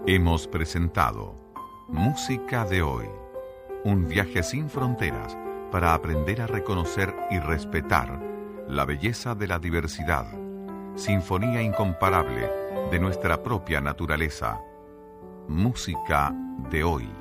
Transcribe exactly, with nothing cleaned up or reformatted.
Hemos presentado Música de Hoy, un viaje sin fronteras para aprender a reconocer y respetar la belleza de la diversidad, sinfonía incomparable de nuestra propia naturaleza. Música de Hoy.